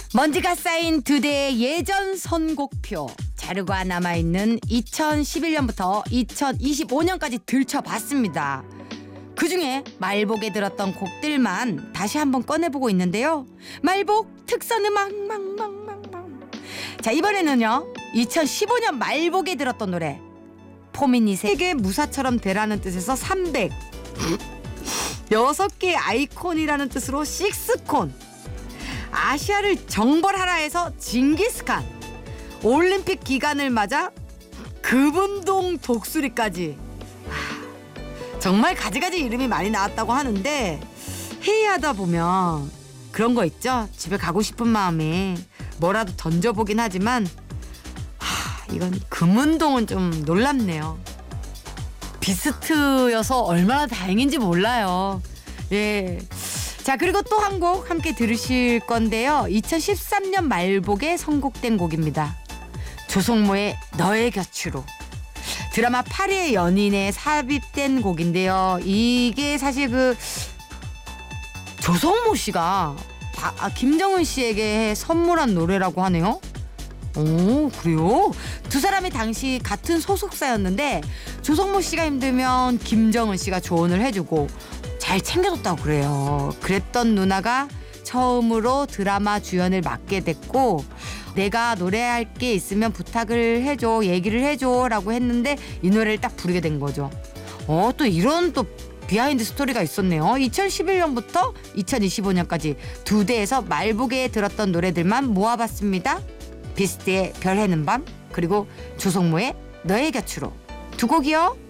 먼지가 쌓인 두 대의 예전 선곡표 자료가 남아있는 2011년부터 2025년까지 들춰봤습니다. 그중에 말복에 들었던 곡들만 다시 한번 꺼내보고 있는데요. 말복 특선 음악 망망망망. 자, 이번에는요 2015년 말복에 들었던 노래 포미닛에게 무사처럼 되라는 뜻에서 300 6개의 아이콘이라는 뜻으로 식스콘, 아시아를 정벌하라 해서 징기스칸, 올림픽 기간을 맞아 금운동 독수리까지. 정말 가지가지 이름이 많이 나왔다고 하는데 회의하다 보면 그런 거 있죠. 집에 가고 싶은 마음에 뭐라도 던져보긴 하지만 이건 금운동은 좀 놀랍네요. 비스트여서 얼마나 다행인지 몰라요. 예. 자, 그리고 또 한 곡 함께 들으실 건데요. 2013년 말복에 선곡된 곡입니다. 조성모의 너의 곁으로. 드라마 8의 연인에 삽입된 곡인데요. 이게 사실 조성모 씨가 김정은 씨에게 선물한 노래라고 하네요. 오, 그래요? 두 사람이 당시 같은 소속사였는데 조성모 씨가 힘들면 김정은 씨가 조언을 해주고 잘 챙겨줬다고 그래요. 그랬던 누나가 처음으로 드라마 주연을 맡게 됐고 내가 노래할 게 있으면 부탁을 해줘, 얘기를 해줘 라고 했는데 이 노래를 딱 부르게 된 거죠. 또 이런 또 비하인드 스토리가 있었네요. 2011년부터 2025년까지 두 대에서 말복에 들었던 노래들만 모아봤습니다. 비스트의 별 해는 밤, 그리고 조성모의 너의 곁으로 두 곡이요.